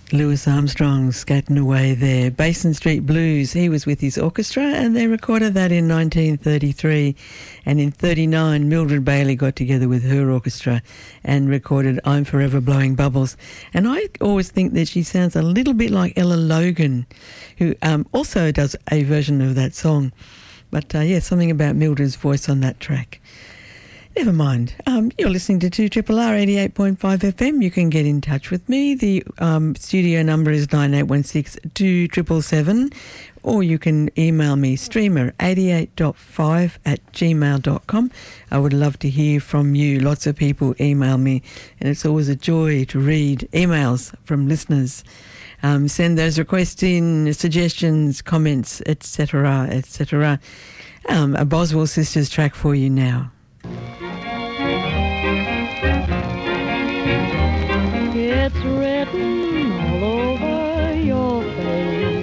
Louis Armstrong skating away there. Basin Street Blues, he was with his orchestra and they recorded that in 1933. And in 39, Mildred Bailey got together with her orchestra and recorded I'm Forever Blowing Bubbles. And I always think that she sounds a little bit like Ella Logan, who also does a version of that song. But something about Mildred's voice on that track. Never mind. You're listening to 2RRR 88.5 FM. You can get in touch with me. The studio number is 9816 2777, or you can email me streamer88.5@gmail.com. I would love to hear from you. Lots of people email me, and it's always a joy to read emails from listeners. Send those requests in, suggestions, comments, etc., etc. A Boswell Sisters track for you now. It's written